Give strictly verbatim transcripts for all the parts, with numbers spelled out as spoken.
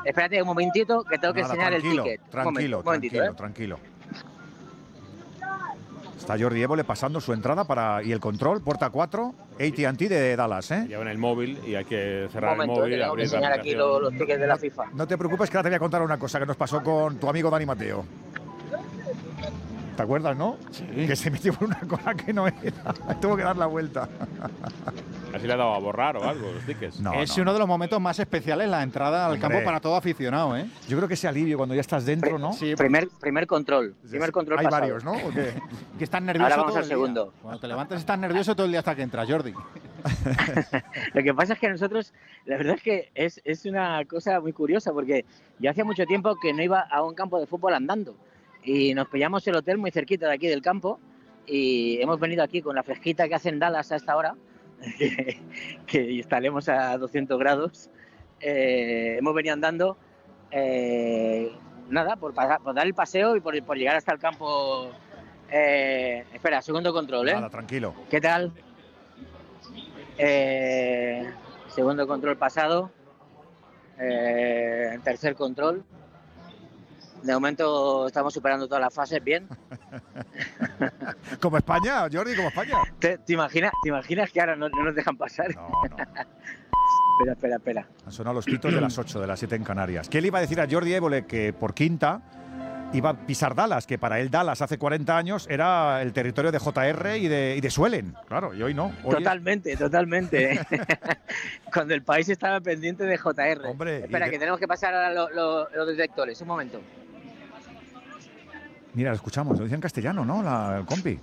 Espérate un momentito que tengo que Nada, enseñar tranquilo, el ticket. Tranquilo, un momento, un momentito, tranquilo, ¿eh? tranquilo. Está Jordi Évole pasando su entrada para y el control, puerta cuatro, A T and T de Dallas, ¿eh? Llevan el móvil y hay que cerrar Un momento, el móvil, que tengo que abrir la enseñar aquí aplicación. los, los tickets de la FIFA. No te preocupes, que ahora te voy a contar una cosa que nos pasó con tu amigo Dani Mateo. ¿Te acuerdas, no? Sí. Que se metió por una cosa que no era. Tuvo que dar la vuelta. Así le ha dado a borrar o algo los tickets. No, es no. uno de los momentos más especiales, la entrada al Hombre. campo para todo aficionado, ¿eh? Yo creo que ese alivio cuando ya estás dentro, ¿no? Sí, Primer, primer control. Primer control Hay pasado. varios, ¿no? ¿O qué? que estás nervioso Ahora vamos todo al el día. segundo. Cuando te levantas estás nervioso todo el día hasta que entras, Jordi. Lo que pasa es que nosotros, la verdad es que es, es una cosa muy curiosa, porque yo hacía mucho tiempo que no iba a un campo de fútbol andando. Y nos pillamos el hotel muy cerquita de aquí del campo y hemos venido aquí con la fresquita que hace en Dallas a esta hora, que, que estaremos a doscientos grados. Eh, hemos venido andando, eh, nada, por, pasar, por dar el paseo y por, por llegar hasta el campo. Eh, espera, segundo control, ¿eh? Nada, tranquilo. ¿Qué tal? Eh, segundo control pasado. Eh, tercer control. De momento estamos superando todas las fases bien. Como España, Jordi, como España. ¿Te, te, imaginas, ¿Te imaginas que ahora no, no nos dejan pasar? No, no. Espera, espera, espera. Han sonado los pitos de las ocho, de las siete en Canarias. ¿Qué le iba a decir a Jordi Évole? Que por quinta iba a pisar Dallas, que para él Dallas hace cuarenta años era el territorio de J R y de, y de Suelen. Claro, y hoy no. Hoy totalmente, es... totalmente. Cuando el país estaba pendiente de J R. Hombre, espera, de... que tenemos que pasar ahora los lo, lo detectores. Un momento. Mira, lo escuchamos, lo dice en castellano, ¿no? La, el compi.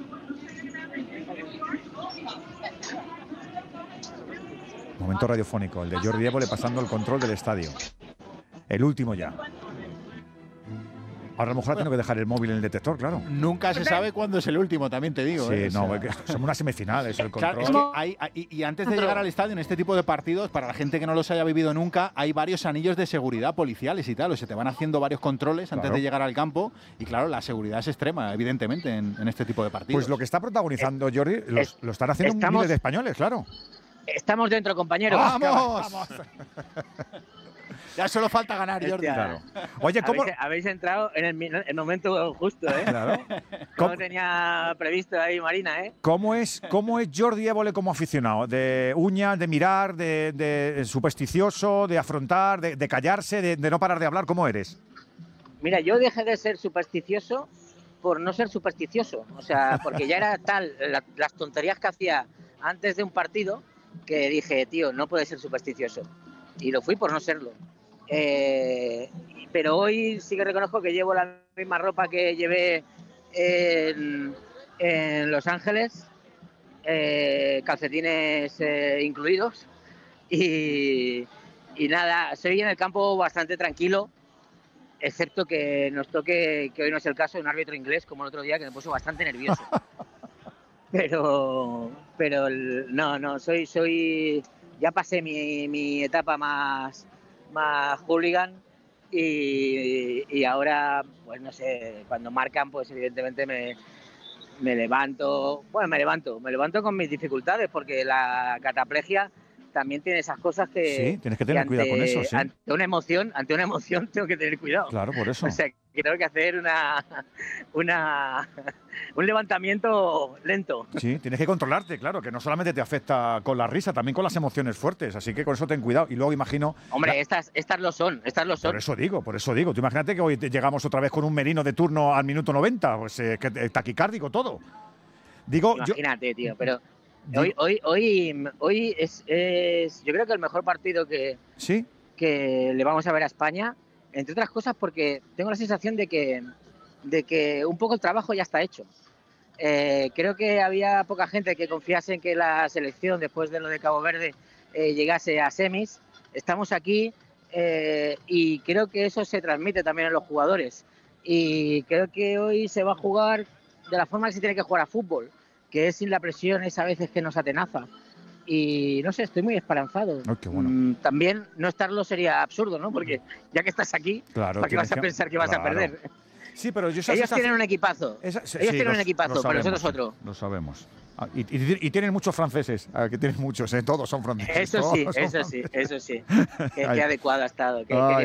Momento radiofónico, el de Jordi Évole pasando el control del estadio. El último ya. Ahora a lo mejor tengo que dejar el móvil en el detector, claro. Nunca se sabe cuándo es el último, también te digo. Sí, ¿eh? no, o sea, somos una semifinal, eso, el control. Claro, es que hay, hay, y antes de llegar al estadio, en este tipo de partidos, para la gente que no los haya vivido nunca, hay varios anillos de seguridad policiales y tal. O sea, te van haciendo varios controles antes claro. de llegar al campo. Y claro, la seguridad es extrema, evidentemente, en, en este tipo de partidos. Pues lo que está protagonizando Jordi, lo, es, lo están haciendo estamos, miles de españoles, claro. Estamos dentro, compañeros. ¡Vamos! ¡Vamos! Ya solo falta ganar, Jordi. Claro. Oye, ¿cómo...? Habéis, habéis entrado en el, el momento justo, ¿eh? Claro. ¿Cómo no tenía previsto ahí, Marina, eh? ¿Cómo es, cómo es Jordi Évole como aficionado? ¿De uñas, de mirar, de, de supersticioso, de afrontar, de, de callarse, de, de no parar de hablar? ¿Cómo eres? Mira, yo dejé de ser supersticioso por no ser supersticioso. O sea, porque ya era tal la, las tonterías que hacía antes de un partido que dije, tío, no puedes ser supersticioso. Y lo fui por no serlo. Eh, pero hoy sí que reconozco que llevo la misma ropa que llevé en, en Los Ángeles, eh, calcetines eh, incluidos, y, y nada, soy en el campo bastante tranquilo, excepto que nos toque, que hoy no es el caso, un árbitro inglés como el otro día, que me puso bastante nervioso. Pero, pero no, no, soy, soy, ya pasé mi, mi etapa más más hooligan y, y ahora, pues no sé, cuando marcan, pues evidentemente me, me levanto, bueno, me levanto, me levanto con mis dificultades, porque la cataplegia también tiene esas cosas que... Sí, tienes que tener ante, cuidado con eso, sí. Ante una emoción, ante una emoción tengo que tener cuidado. Claro, por eso. O sea, que tengo que hacer una, una, un levantamiento lento. Sí, tienes que controlarte, claro, que no solamente te afecta con la risa, también con las emociones fuertes, así que con eso ten cuidado. Y luego imagino... Hombre, la... estas, estas lo son, estas lo son. Por eso digo, por eso digo. Tú imagínate que hoy llegamos otra vez con un Merino de turno al minuto noventa, pues eh, que, eh, taquicárdico todo. Digo, Imagínate, yo... tío, pero... Hoy, hoy, hoy, hoy es, es, yo creo que el mejor partido que, ¿Sí? que le vamos a ver a España, entre otras cosas porque tengo la sensación de que, de que un poco el trabajo ya está hecho. Eh, creo que había poca gente que confiase en que la selección, después de lo de Cabo Verde, eh, llegase a semis. Estamos aquí eh, y creo que eso se transmite también a los jugadores. Y creo que hoy se va a jugar de la forma que se tiene que jugar a fútbol, que es sin la presión esa a veces que nos atenaza. Y no sé, estoy muy esperanzado. Oh, qué bueno. mm, también no estarlo sería absurdo, ¿no? Porque ya que estás aquí, claro, ¿para qué vas a que... pensar que vas claro. a perder? Sí, pero yo Ellos tienen un equipazo. Esa, sí, Ellos sí, tienen los, un equipazo, pero nosotros sí, otro. Lo sabemos. Ah, y, y, y tienen muchos franceses, ah, que tienen muchos, ¿eh? Todos son franceses. Eso todos sí, son eso franceses. sí, eso sí. Qué, qué adecuado ha estado. Qué, qué